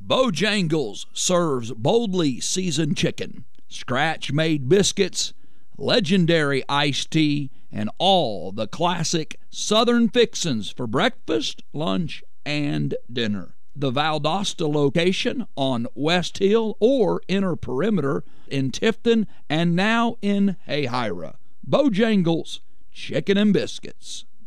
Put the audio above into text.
Bojangles serves boldly seasoned chicken, scratch-made biscuits, legendary iced tea, and all the classic Southern fixins for breakfast, lunch, and dinner. The Valdosta location on West Hill or Inner Perimeter in Tifton and now in Hayhira. Bojangles, chicken and biscuits.